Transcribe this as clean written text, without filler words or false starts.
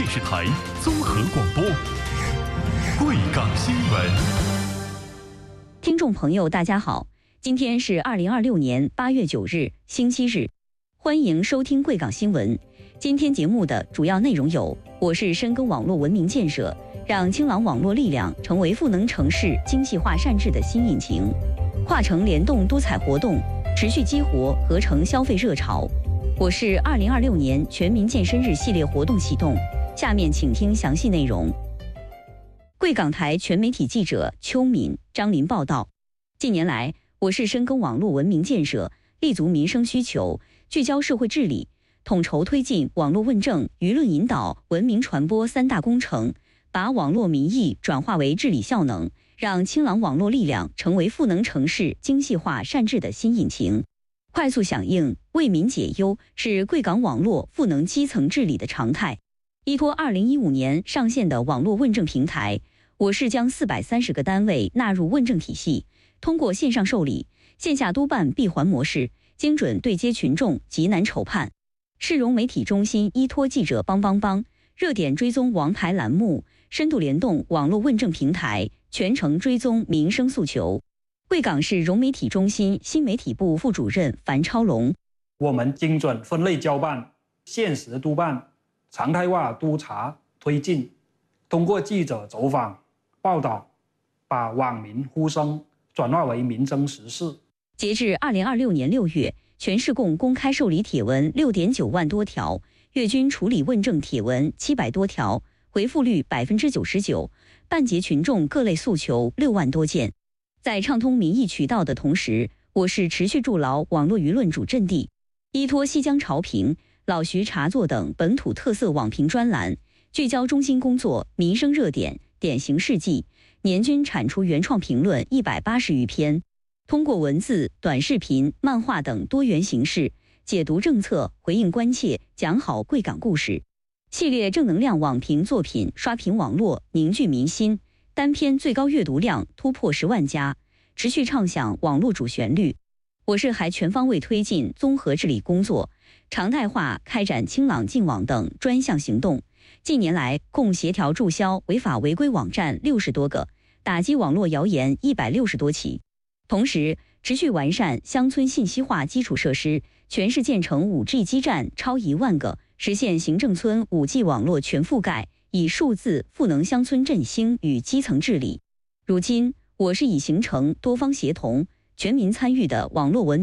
视台综合广播，贵港新闻。 听众朋友，大家好，今天是2026年8月9日，星期日，欢迎收听贵港新闻。今天节目的主要内容有：我市深耕网络文明建设，让清朗网络力量成为赋能城市精细化善治的新引擎；跨城联动多彩活动，持续激活合成消费热潮。我市2026年全民健身日系列活动启动，下面请听详细内容。贵港台全媒体记者邱敏、张林报道。近年来，我市深耕网络文明建设，立足民生需求，聚焦社会治理，统筹推进网络问政、舆论引导、文明传播三大工程，把网络民意转化为治理效能，让清朗网络力量成为赋能城市精细化善治的新引擎。快速响应、为民解忧是贵港网络赋能基层治理的常态。依托2015年上线的网络问政平台，我市将430个单位纳入问政体系，通过线上受理、线下督办闭环模式，精准对接群众急难愁盼。市容媒体中心依托记者帮、热点追踪王牌栏目，深度联动网络问政平台，全程追踪民生诉求。贵港市容媒体中心新媒体部副主任樊超龙： 我们精准分类交办、限时督办、常态化督查推进，通过记者走访报道，把网民呼声转化为民生实事。 截至2026年6月，全市共公开受理帖文6.9万多条，月均处理问政帖文700多条，回复率99%，办结群众各类诉求6万多件。在畅通民意渠道的同时，我市持续筑牢网络舆论主阵地，依托西江潮评、老徐茶座等本土特色网评专栏，聚焦中心工作、民生热点、典型事迹，年均产出原创评论180余篇。通过文字、短视频、漫画等多元形式解读政策、回应关切、讲好贵港故事。系列正能量网评作品刷屏网络，凝聚民心，单篇最高阅读量突破10万加，持续唱响网络主旋律。我市还全方位推进综合治理工作，常态化开展清朗净网等专项行动。近年来，共协调注销违法违规网站60多个，打击网络谣言160多起。同时，持续完善乡村信息化基础设施，全市建成5G 基站超1万个，实现行政村5G 网络全覆盖，以数字赋能乡村振兴与基层治理。如今，我市已形成多方协同、全民参与的网络文明